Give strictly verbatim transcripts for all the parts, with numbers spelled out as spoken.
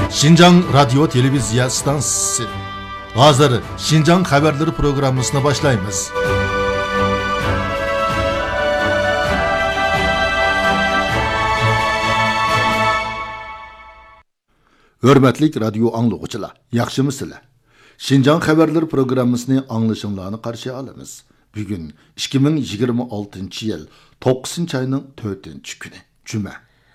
Şinjan Radyo Televizya Stansiyası. Hazır Şinjan Haberleri programmasına başlayınız. Hürmetlik radyo anlıqçılar, yaxşımısınızlar? Şinjan Haberleri programmasını anlaşımlarını qarşı alınız. Bugün ikki ming yigirma oltinchi yil to'qqizinchi ayning to'rtinchi kuni, Cuma.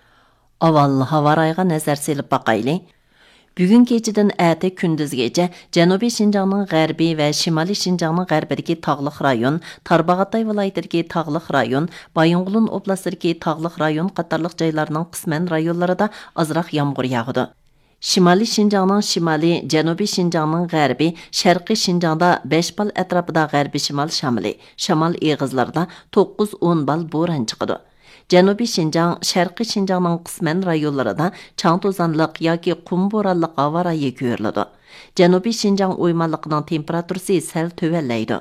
Avval havarayga nazar selib baqayli. Bugun kechidan ati kunduzgacha Janubiy Şinjanning g'arbiy va Shimoliy Şinjanning g'arbidagi tog'liq rayon, Tarbag'atay viloyatidagi tog'liq rayon, Bayonqulun oblastidagi tog'liq rayon qatorliq joylarning qisman rayonlarida ozroq yomg'ir yog'di. Shimoliy Şinjanning shimoliy, Janubiy Şinjanning g'arbiy, Sharqiy Şinjanda besh bal atrofida g'arbiy shimol shamoli, shamol eg'izlarida to'qqiz o'n bal bo'ron chiqadi. Janubiy Şinjan, Sharqiy Şinjanning qisman rayonlarida chang to'zonliq yoki qum bo'ronliq havo rayi ko'riladi. Janubiy Şinjan o'ymonligining temperaturasi sal tuvallaydi.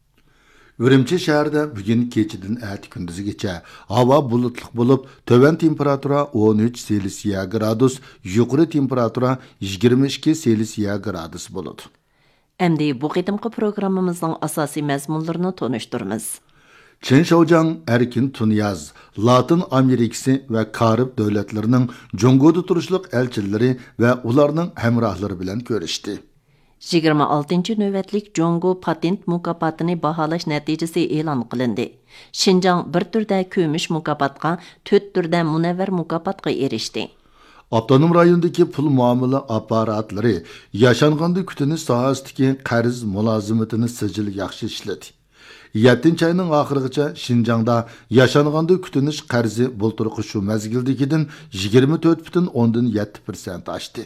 Ürümçi şəhərdə bugün keçidin ati gündüzgacha havo bulutluq bo'lib, töven temperatura o'n uch Selsiya gradus, yuqori temperatura yigirma ikki Selsiya gradus bo'ladi. Endi bu qedimki programmamizning asosiy mazmunlarini tonishtiramiz. Çin Şoujang Erkin Tunyaz, Latin Amerikası ve Karib devletlerinin Jongo'da turuşluq elçileri ve ularning hamrohlari bilan ko'rishdi. yigirma oltinchi navbatlik Jongo patent mukofotini baholash natijasi e'lon qilindi. Şinjan bir turda kumush mukofotga, to'rt turda munavvar mukofotga erishdi. Avtonom rayondagi pul muomala apparatlari yashanganda kutinish sohasidagi qarz mulozimatini sijil yaxshi ishladi. yettinchi ayning oxirigacha Şinjangda yashanganda kutinish qarzi bulturqi shu mazgildagidan yigirma to'rt butun o'ndan yetti persent oshdi.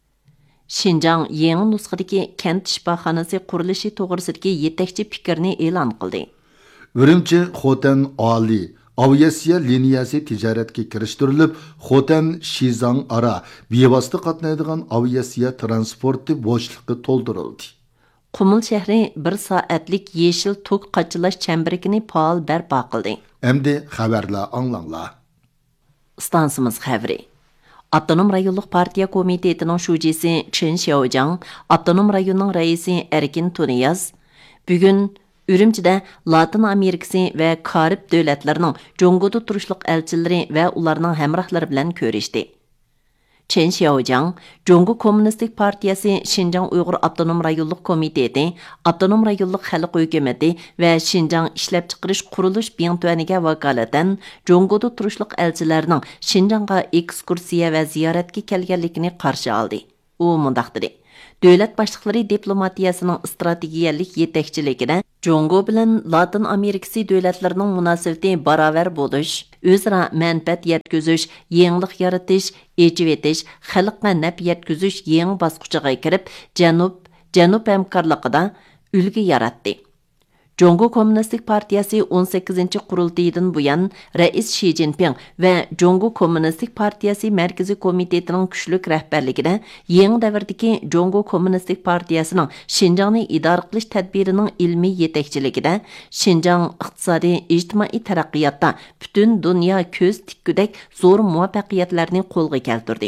Şinjan yangi nusxadagi kent shifoxonasi qurilishi to'g'risidagi yetakchi fikrni e'lon qildi. Ürümçi Xotan Oli aviasiya liniyasi tijoratga kirishtirilib, Xotan Shizang ara bevosita qatnaydigan aviasiya transporti bo'shliqi to'ldirildi. Qumul shahri bir soatlik yeshil tok qachilash chambarigini faol barpo qildi. Endi xabarlar anglanglar. Stansimiz xabari. Avtonom rayonluq partiya komitetining shujisi Chen Xiaojang, avtonom rayonning raisi Erkin Tunyaz bugun Ürümchida Latin Amerikasi va Karib davlatlarining Jongoda turishliq elchilari va ularning hamrohlari bilan ko'rishdi. Chen Xiaojang, Jongo Kommunistik Partiyasi Şinjan Uyghur Avtonom Rayonluq Komiteti, Avtonom Rayonluq Xalq Hökuməti və Şinjan İşləp Çıxırış Quruluş Biyantüəniga vakalatan Jongoda turishliq elçilərinin Şinjanga ekskursiya və ziyarətə kelganligini qarşı aldı. U mundaq dedi: Dövlət başlıqları diplomatiyasının strategiyalik yetakçiligida Jongo bilan Latin Amerikasi dövlətlərinin münasibəti baravar bo'lish, o'zaro manfaat yetkazish, yangilik yaratish, echib etish, xalqqa naf yetkazish yangi bosqichiga kirib, Janub Janub hamkorligida ulgu yaratdi. Jongo Kommunistik Partiyasi o'n sakkizinchi qurultaydan buyon Rais Xi Jinping va Jongo Kommunistik Partiyasi Markaziy komitetining kuchlik rahbarligida yangi davrdagi Jongo Kommunistik Partiyasining Şinjanni idora qilish tadbirining ilmiy yetakchiligida Şinjan iqtisodiy ijtimoiy taraqqiyotda butun dunyo ko'z tikkudek zo'r muvaffaqiyatlarni qo'lga keltirdi.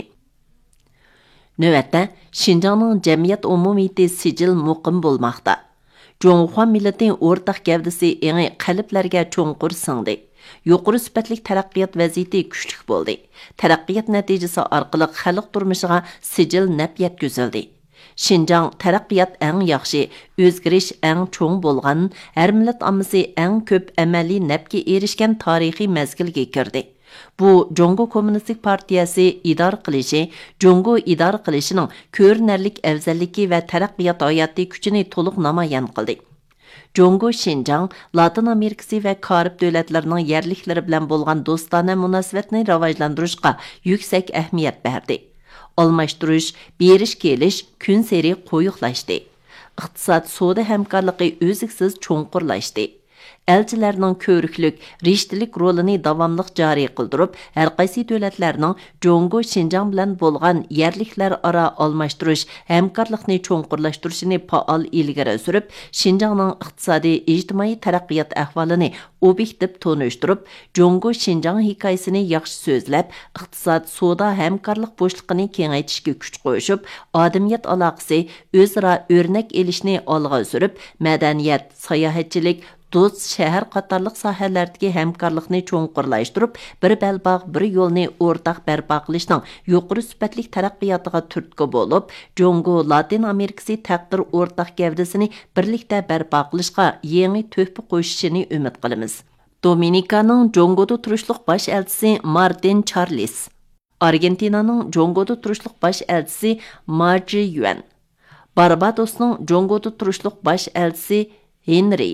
Navbatda Şinjanning jamiyat umumiyati sijil muqim bo'lmoqda. Jonghua millati o'rtaq gavdasi yangi qalblarga cho'nqur singdi. Yuqori sifatli taraqqiyot vaziyati kuchli bo'ldi. Taraqqiyot natijasi orqali xalq turmushiga sijil naf yetkazildi. Şinjan taraqqiyot eng yaxshi, o'zgarish eng cho'ng bo'lgan, har millat ommasi eng ko'p amaliy nafga erishgan tarixiy mazgilga kirdi. Bu Jongo Kommunistik Partiyasi idora qilishi, Jongo idora qilishining ko'rinarlik afzalligi va taraqqiyot hayoti kuchini to'liq namoyon qildi. Jongo Şinjan, Latin Amerikasi va Karib davlatlarining yerliklari bilan bo'lgan do'stona munosabatni rivojlantirishga yuksak ahamiyat berdi. Almashtirish, berish kelish kun sari qo'yiqlashdi. Iqtisod savdo hamkorligi o'ziksiz cho'nqurlashdi. elchilərinin körüklük, riştilik rolini davamlıq cari qıldırıb, hər qaysi dövlətlərinin Congo Şinjan bilan bolğan yerliklər ara almashtırış, həmkarlıqni çoğunqurlaştırışını faal ilgari sürüb, Şinjanның iqtisadi, ijtimoiy taraqqiyot ahvolini obyektiv tonuşturup, Congo Şinjan hikayesini yaxşı sözləb, iqtisad, soda, həmkarlıq boşluqini kengaytishga kuch qo'shib, odamiyat aloqasi, o'zaro o'rnak elishni olg'a surib, madaniyat, sayohatchilik, do'st shahar qatorliq sohalardagi hamkorlikni cho'nqurlashtirib, bir balbog' bir yo'lni o'rtaq barpo qilishning yuqori sifatli taraqqiyotiga turtki bo'lib, Jongo Latin Amerikasi taqdir o'rtaq gavdasini birlikda barpo qilishga yangi to'hfa qo'shishini umid qilamiz. Dominikaning Jongoda turishliq bosh elchisi Martin Charles, Argentinaning Jongoda turishliq bosh elchisi Marji Yuan, Barbadosning Jongoda turishliq bosh elchisi Henry,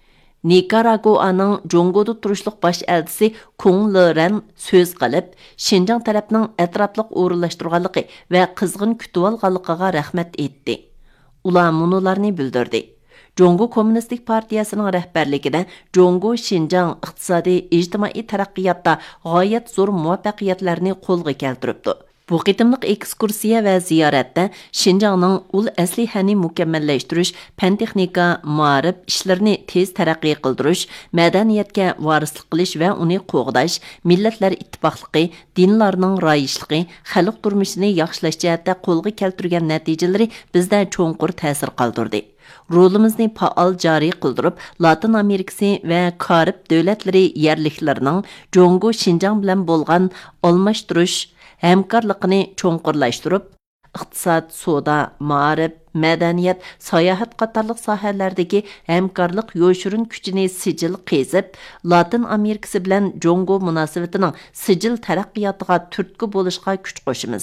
Nikaraguaning Jongoda turishliq bosh elchisi Kung Leran so'z qilib, Şinjan tarafning atrofliq o'rinlashtirganligi va qizg'in kutib olganligiga rahmat etdi. Ular munolarni bildirdi. Jongo Kommunistik Partiyasining rahbarligida Jongo Şinjan iqtisodiy, ijtimoiy taraqqiyotda g'oyat zo'r muvaffaqiyatlarni qo'lga keltiribdi. Bu qitimliq ekskursiya va ziyoratda Şinjanning ul aslihani mukammallashtirish, fan texnika, ma'rif ishlarini tez taraqqiy qildirish, madaniyatga varislik qilish va uni qo'g'dash, millatlar ittifoqligi, dinlarning royishligi, xalq turmushini yaxshilash jihatda qo'lga keltirgan natijalari bizda cho'nqur ta'sir qoldirdi. Rolimizni faol joriy qildirib, Latin Amerikasi va Karib davlatlari yerliklarining Jongo Şinjan bilan bo'lgan almashtirish hamkorligini cho'nqurlashtirib, iqtisod, soda, ma'rif, madaniyat, sayohat qatorliq sohalardagi hamkorlik yo'shirin kuchini sijil qezib, Latin Amerikasi bilan Jongo munosabatining sijil taraqqiyotiga turtki bo'lishga kuch qo'shimiz.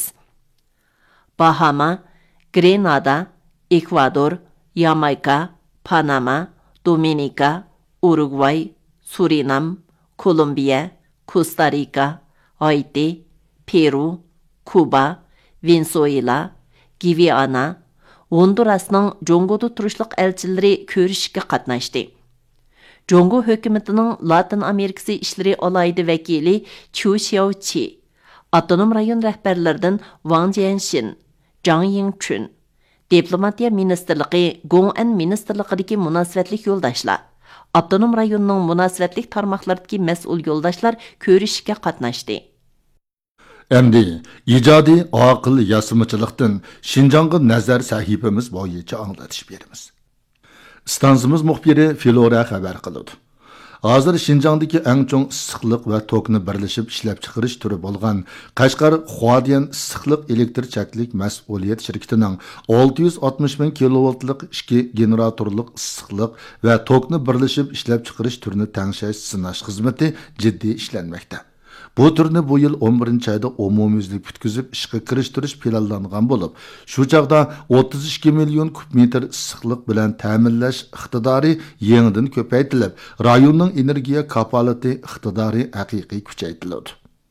Bahama, Grenada, Ekvador, Yamayka, Panama, Dominika, Uruguay, Surinam, Kolumbiya, Costa Rica, Haiti, Peru, Kuba, Venezuela, Guyana, Hondurasning Jongoda turishliq elchilari ko'rishishga qatnashdi. Jongo hukumatining Latin Amerikasi ishlari alayida vakili Chu Xiaoqi, Avtonom rayon rahbarlaridan Wang Jianxin, Zhang Yingchun, Diplomatiya ministerligi, Gong'an ministerligidagi munosabatlik yo'ldoshlar, Avtonom rayonning munosabatlik tarmoqlaridagi mas'ul yo'ldoshlar ko'rishishga qatnashdi. Endi ijodiy aql yasamachilikdan Şinjanga nazar sahifamiz bo'yicha anglatish beramiz. Stansimiz muxbiri Filora xabar qiladi. Hozir Şinjandagi eng chong issiqlik va tokni birlashib ishlab chiqarish turi bo'lgan Qashqar Xuadian issiqlik elektr chaklik mas'uliyat shirkatining olti yuz oltmish ming kilovoltlik ikki generatorlik issiqlik va tokni birlashib ishlab chiqarish turini tangshash sinash xizmati jiddiy ishlanmoqda. Bu turni bu yil o'n birinchi oyda umumyuzlik bitkizib ishga kirishtirish planlangan bo'lib, shu chaqda o'ttiz ikki million kub metr issiqlik bilan ta'minlash iqtidori yangidan ko'paytirilib, rayonning energiya kapolati iqtidori haqiqiy kuchaytiriladi.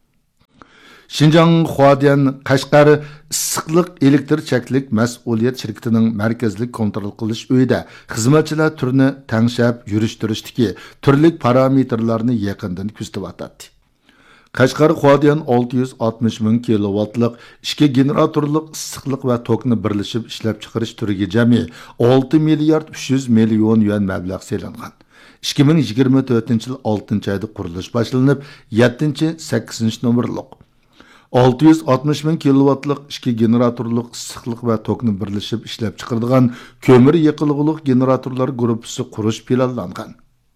Şinjan Xuadian Qashqar issiqlik elektr chaklik mas'uliyat shirkatining markazlik kontrol qilish uyida xizmatchilar turni tangshab yurishtirishdagi turli parametrlarni yaqindan kuzatib Qashqar Xuadian olti yuz oltmish ming kilovoltlik ikki generatorlik issiqlik va tokni birlashib ishlab chiqarish turiga jami olti milliard uch yuz million yuan mablag' selingan. ikki ming yigirma to'rtinchi yil oltinchi oyda qurilish boshlanib, yettinchi sakkizinchi nomerlik olti yuz oltmish ming kilovoltlik ikki generatorlik issiqlik va tokni birlashib ishlab chiqaradigan ko'mir yiqilg'uliq generatorlar guruhi qurish planlangan.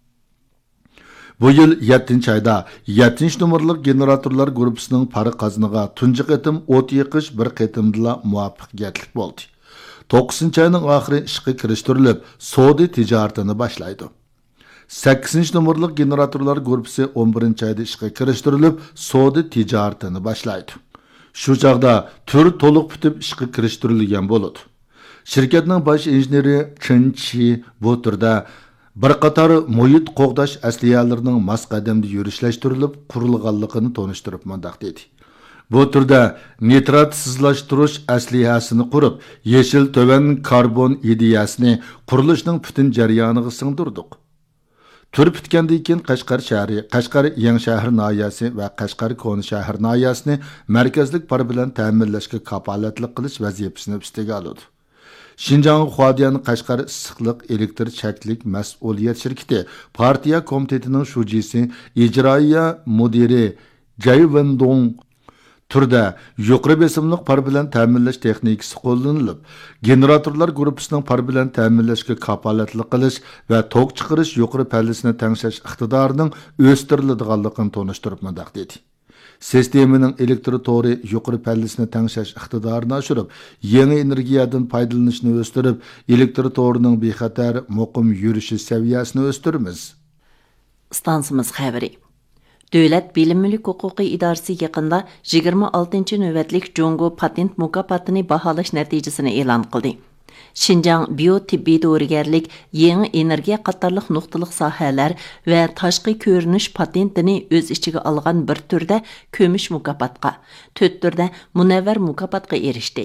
Bu yil yettinchi oyda yettinchi nomerlik generatorlar guruhining pari qaziniga tunji qitim o't yiqish bir qitimdila muvaffaqiyatli bo'ldi. to'qqizinchi oyning oxiri ishga kirishtirilib, savdo tijoratini boshlaydi. sakkizinchi nomerlik generatorlar guruhi o'n birinchi oyda ishga kirishtirilib, savdo tijoratini boshlaydi. Shu chaqda tur to'liq bitib ishga kirishtirilgan bo'ladi. Shirkatning bosh injeneri Chen Chi bu turda bir qator muhit qo'g'dash asliyalarining mas qadamda yurishlashtirilib qurilganligini tonishtirib mundaq dedi. Bu turda nitratsizlashtirish aslihasini qurib, yeshil to'van karbon ideyasini qurilishning butun jarayoniga singdirdik. Tur bitgandan keyin Qashqar shahri, Qashqar yangi shahar noyasi va Qashqar koni shahar noyasini markazlik par bilan ta'minlashga kafolatlik qilish vazifasini ustiga oladi. Şinjan Xuadiyan Qashqar issiqlik elektr chaklik mas'uliyat shirkati partiya komitetining shujisi ijroiya mudiri Jayvendong turda yuqori besimliq par bilan ta'minlash texnikasi qo'llanilib, generatorlar gruppasining par bilan ta'minlashga kafolatlik qilish va tok chiqarish yuqori pallasini tengshash iqtidorining o'stiriladiganligini tonishtirib mundaq dedi. Sistemaning elektr to'ri yuqori pallasini tengshash iqtidorini oshirib, yangi energiyadan foydalanishni o'stirib, elektr to'rining bexatar, muqim yurishi saviyasini o'stiramiz. Stansimiz xabari. Dövlət Bilim Mülk Huquqi İdarəsi yaqında yigirma oltinchi növbətlik Jongo patent mukofotini baholash natijasini e'lon qildi. Şinjan biotibbiy dorigarlik, yangi energiya qatorliq nuqtaliq sohalar va tashqi ko'rinish patentini o'z ichiga olgan bir turda ko'mish mukofotga, to'rt turda munavvar mukofotga erishdi.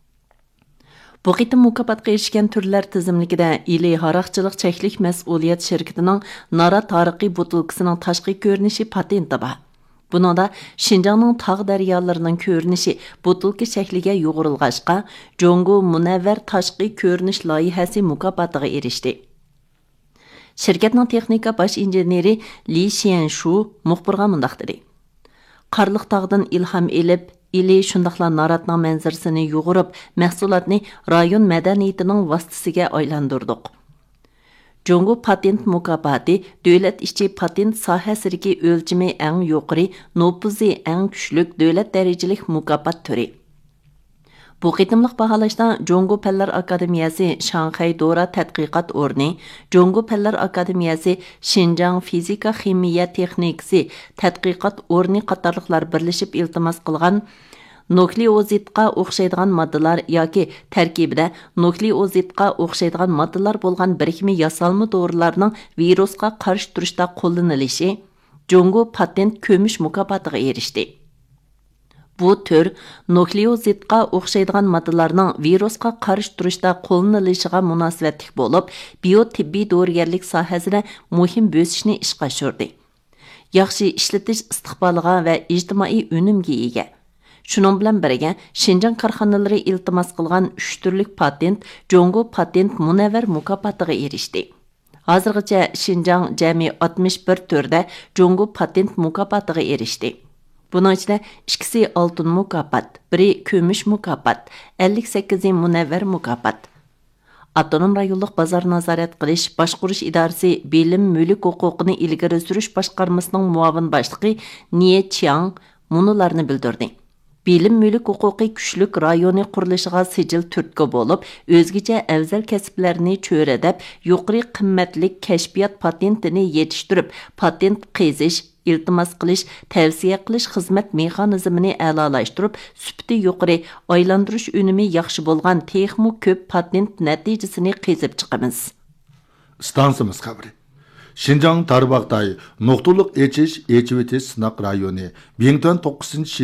Bu qitim mukofotga erishgan turlar tizimligida ili haroqchilik cheklik mas'uliyat shirkatining Nara tarixiy butilkasining tashqi ko'rinishi patenti bor. Buningda Şinjanning tog' daryolarining ko'rinishi butilka shakliga yo'g'rilg'ashqa, Jongo munavvar tashqi ko'rinish loyihasi mukofotiga erishdi. Shirkatning texnika bosh injeneri Li Xianshu muxbirga mundaq dedi. Qarliq tog'dan ilhom elib, ili shundaqla Naratning manzarasini yo'g'irib, mahsulotni rayon madaniyatining vositasiga aylantirdik. Jongo patent mukofoti davlat ichi patent sohasidagi o'lchimi eng yuqori, nopuzi eng kuchlik davlat darajalik mukofot turi. Bu qitimliq baholashda Jongo Fanlar Akademiyasi Shanxay Dora tadqiqot o'rni, Jongo Fanlar Akademiyasi Şinjan Fizika Ximiya Texnikasi tadqiqot o'rni qatorliqlar birlashib iltimos qilgan nukleozidga o'xshaydigan moddalar yoki tarkibida nukleozidga o'xshaydigan moddalar bo'lgan birikma yasalma dorilarning virusga qarshi turishda qo'llanilishi Jongo patent ko'mish mukofotiga erishdi. Bu tür nukleozidga o'xshaydigan moddalarning virusga qarshi turishda qo'llanilishiga munosabatlik bo'lib, biotibbiy dorigarlik sohasida muhim bo'sishni ishga oshirdi. Yaxshi ishlatish istiqboliga va ijtimoiy unumga ega. Shuning bilan birga Şinjan korxonalari iltimos qilgan uch turlik patent Jongo patent munavvar mukofotiga erishdi. Hozirgacha Şinjan jami oltmish bir turda Jongo patent mukofotiga erishdi. Bunun ichida ikkisi oltin mukofot, biri ko'mish mukofot, ellik sakkiz munavvar mukofot. Avtonom rayonluq bozor nazorat qilish boshqarish idorasi bilim mulk huquqini ilgari surish boshqarmasining muavin boshlig'i Nie Chiang munolarni bildirdi. Bilim mulk huquqiy kuchlik rayoni qurilishiga sijil turtki bo'lib, o'zgacha afzal kasblarni cho'radab, yuqori qimmatli kashfiyot patentini yetishtirib, patent qizish, iltimos qilish, tavsiya qilish xizmat mexanizmini a'lolashtirib, sifati yuqori, aylantirish unumi yaxshi bo'lgan texmu ko'p patent natijasini qizib chiqamiz. Stansimiz xabari. Şinjan Tarbaqday nuqtaliq echish, echivitish sinoq rayoni Bington to'qqizinchi